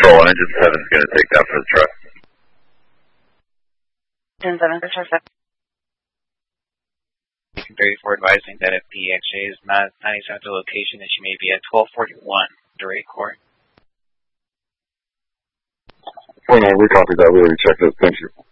control, engine 7 is going to take that for the truck. Engine 7, for truck 7. Very for advising that if the XJ is not 97 to location, then she may be at 1241 direct court. Oh, no, we copied that. We already checked it. Thank you.